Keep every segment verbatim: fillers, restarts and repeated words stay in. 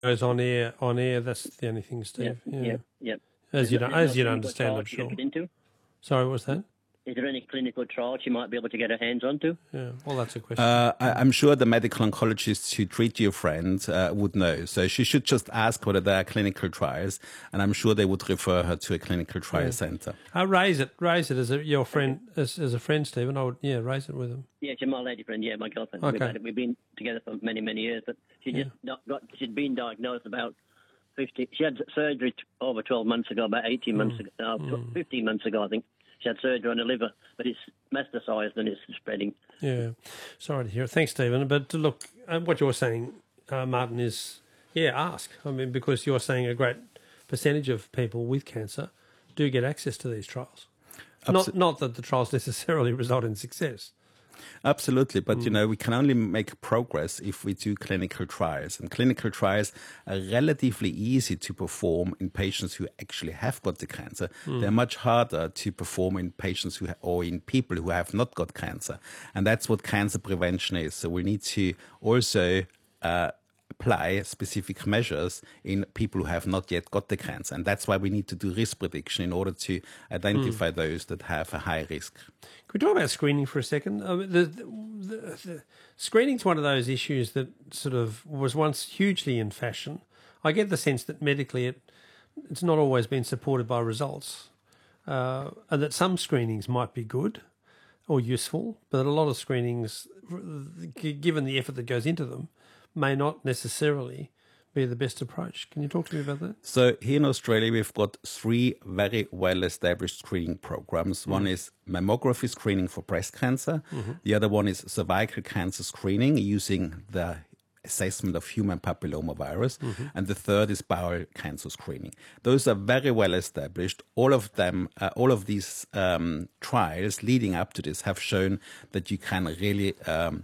goes on air, on air, that's the only thing, Steve. Yeah, yeah. yeah. yeah. As you don't, no as you don't clinical understand, I'm trial she sure. could get into? Sorry, what's that? Is there any clinical trial she might be able to get her hands onto? Yeah, well, that's a question. Uh, I, I'm sure the medical oncologists who treat your friend uh, would know. So she should just ask whether there are clinical trials, and I'm sure they would refer her to a clinical trial Yeah. centre. Uh, raise it, raise it as a, your friend, as, as a friend, Stephen. I would, yeah, raise it with him. Yeah, she's my lady friend. Yeah, my girlfriend. Okay. We've, had, we've been together for many, many years, but she just not got. She'd been diagnosed about fifty. She had surgery t- over twelve months ago, about eighteen months ago, uh, tw- fifteen months ago, I think. She had surgery on her liver, but it's metastasized and it's spreading. Yeah, sorry to hear it. Thanks, Stephen. But look, uh, what you're saying, uh, Martin, is yeah, ask. I mean, because you're saying a great percentage of people with cancer do get access to these trials. Abso- Not not that the trials necessarily result in success. Absolutely, but you know, we can only make progress if we do clinical trials. And clinical trials are relatively easy to perform in patients who actually have got the cancer. They're much harder to perform in patients who ha- or in people who have not got cancer. And that's what cancer prevention is. So we need to also uh, apply specific measures in people who have not yet got the cancer. And that's why we need to do risk prediction in order to identify those that have a high risk. Can we talk about screening for a second? I mean, the, the, the, the screening's one of those issues that sort of was once hugely in fashion. I get the sense that medically it it's not always been supported by results, uh, and that some screenings might be good or useful, but a lot of screenings, given the effort that goes into them, may not necessarily be the best approach. Can you talk to me about that? So here in Australia, we've got three very well-established screening programs. One is mammography screening for breast cancer. Mm-hmm. The other one is cervical cancer screening using the assessment of human papillomavirus. Mm-hmm. And the third is bowel cancer screening. Those are very well established. All of them, uh, all of these um, trials leading up to this have shown that you can really um,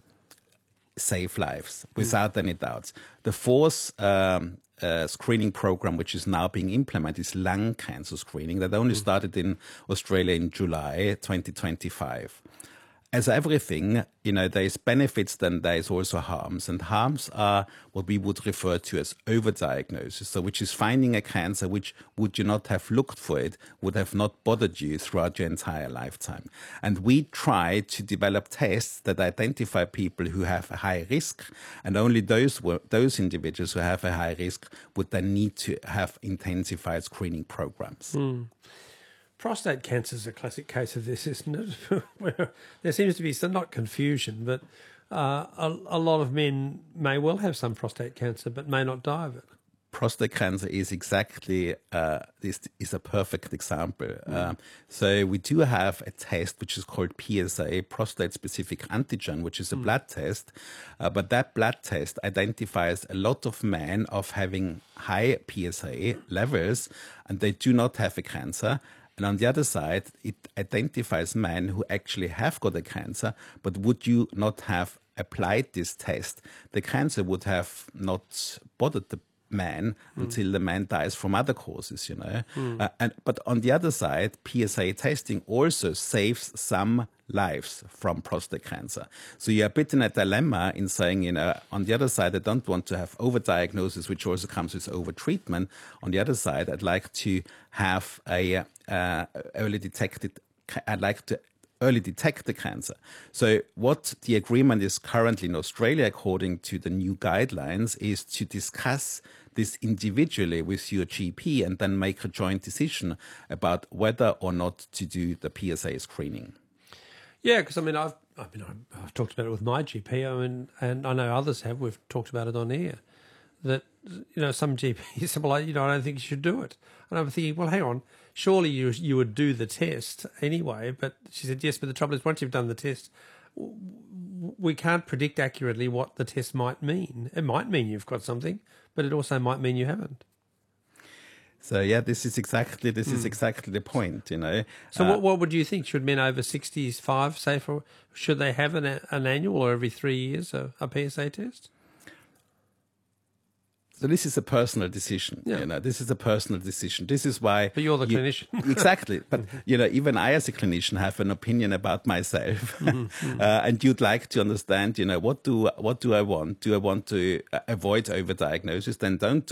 save lives, without mm. any doubts. The fourth um, uh, screening program, which is now being implemented, is lung cancer screening that only mm. started in Australia in July twenty twenty-five. As everything, you know, there is benefits, then there is also harms. And harms are what we would refer to as overdiagnosis, so which is finding a cancer which, would you not have looked for it, would have not bothered you throughout your entire lifetime. And we try to develop tests that identify people who have a high risk, and only those those individuals who have a high risk would then need to have intensified screening programs. Mm. Prostate cancer is a classic case of this, isn't it? Where there seems to be some, not confusion, but uh, a, a lot of men may well have some prostate cancer, but may not die of it. Prostate cancer is exactly, uh, this is a perfect example. Mm. Um, so we do have a test which is called P S A, prostate-specific antigen, which is a mm. blood test. Uh, but that blood test identifies a lot of men of having high P S A levels, and they do not have a cancer. And on the other side, it identifies men who actually have got a cancer, but would you not have applied this test, the cancer would have not bothered the man mm. until the man dies from other causes, you know. Mm. Uh, and but on the other side, P S A testing also saves some lives from prostate cancer. So you're a bit in a dilemma in saying, you know, on the other side, I don't want to have overdiagnosis, which also comes with overtreatment. On the other side, I'd like to have a uh, early detected, I'd like to early detect the cancer. So what the agreement is currently in Australia, according to the new guidelines, is to discuss this individually with your G P and then make a joint decision about whether or not to do the P S A screening. Yeah, because I mean, I've I mean, I've, I've talked about it with my G P. I mean, and I know others have. We've talked about it on air. That, you know, some G Ps say, well, you know, I don't think you should do it. And I'm thinking, well, hang on, surely you you would do the test anyway. But she said, yes, but the trouble is, once you've done the test, we can't predict accurately what the test might mean. It might mean you've got something, but it also might mean you haven't. So yeah, this is exactly this mm. is exactly the point, you know. So uh, what what would you think? Should men over sixty-five, say, for should they have an an annual or every three years a, a P S A test? So this is a personal decision. Yeah. You know, this is a personal decision. This is why. But you're the you, clinician. Exactly. But you know, even I, as a clinician, have an opinion about myself, mm-hmm. uh, and you'd like to understand. You know, what do what do I want? Do I want to avoid overdiagnosis? Then don't